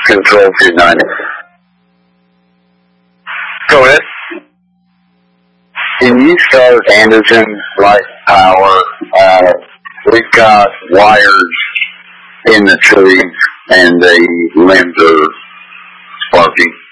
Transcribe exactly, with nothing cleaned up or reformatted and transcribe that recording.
Control two ninety. Go ahead. Can you start Anderson Light Power? Uh, we've got wires in the trees and the limbs are sparking.